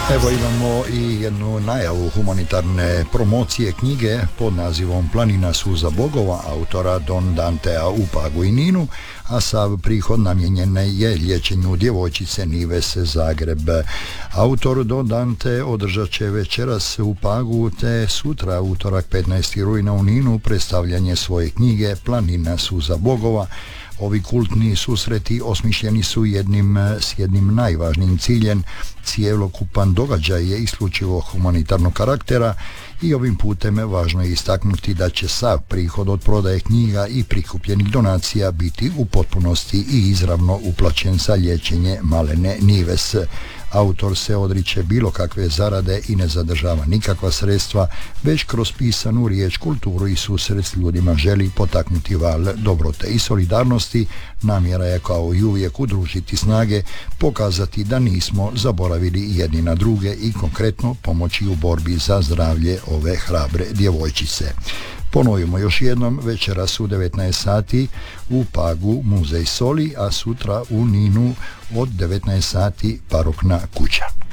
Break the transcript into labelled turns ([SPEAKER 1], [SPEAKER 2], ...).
[SPEAKER 1] Evo imamo i jednu najavu humanitarne promocije knjige pod nazivom Planina suza bogova autora Don Dantea u Pagu i Ninu, a sav prihod namijenjen je liječenju djevojčice Nives Zagreb. Autor Don Dante održat će večeras u Pagu te sutra, utorak 15. rujna u Ninu, predstavljanje svoje knjige Planina suza bogova. Ovi kultni susreti osmišljeni su s jednim najvažnijim ciljem. Cjelokupan događaj je isključivo humanitarnog karaktera i ovim putem važno je istaknuti da će sav prihod od prodaje knjiga i prikupljenih donacija biti u potpunosti i izravno uplaćen za liječenje malene Nives. Autor se odriče bilo kakve zarade i ne zadržava nikakva sredstva, već kroz pisanu riječ, kulturu i susret s ljudima želi potaknuti val dobrote i solidarnosti. Namjera je kao i uvijek udružiti snage, pokazati da nismo zaboravili jedni na druge i konkretno pomoći u borbi za zdravlje ove hrabre djevojčice. Ponovimo još jednom, večeras u 19 sati u Pagu Muzej Soli, a sutra u Ninu od 19 sati Barokna kuća.